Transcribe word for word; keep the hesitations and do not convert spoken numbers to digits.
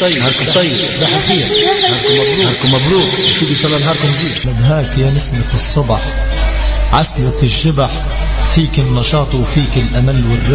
طيب نهاركم طيب صباح الخير نهاركم مبروك نهاركم مبروك سيدي ان شاء الله نهاركم زين. مدهاك يا نسمة الصبح عسلك الجبح فيك النشاط وفيك الأمل والرضا.